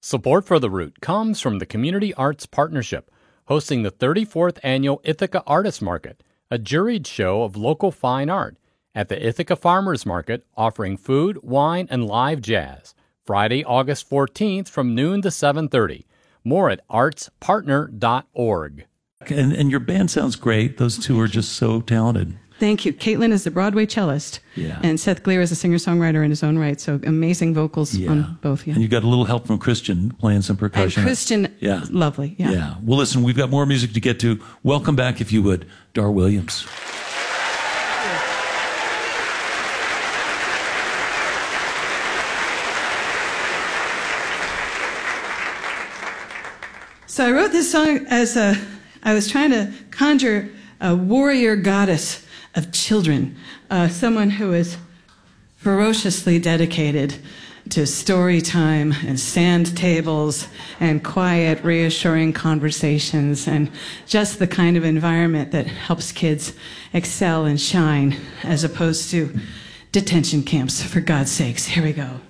Support for The Root comes from the Community Arts Partnership, hosting the 34th Annual Ithaca Artist Market, a juried show of local fine art, at the Ithaca Farmers Market, offering food, wine, and live jazz. Friday, August 14th from noon to 7:30. More at artspartner.org. And your band sounds great. Those two are just so talented. Thank you. Caitlin is the Broadway cellist, and Seth Gleer is a singer-songwriter in his own right, so amazing vocals on both. Yeah. And you got a little help from Christian playing some percussion. And Christian, lovely. Yeah. Well, listen, we've got more music to get to. Welcome back, if you would, Dar Williams. So I wrote this song as I was trying to conjure a warrior goddess of children, someone who is ferociously dedicated to story time and sand tables and quiet, reassuring conversations and just the kind of environment that helps kids excel and shine as opposed to detention camps, for God's sakes. Here we go.